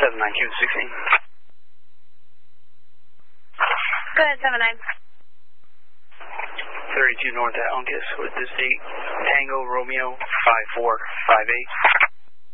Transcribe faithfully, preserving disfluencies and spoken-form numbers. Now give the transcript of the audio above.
seven nine Q sixteen. Go ahead, seven nine. thirty-two North at Uncas with this date, Tango Romeo five four five eight.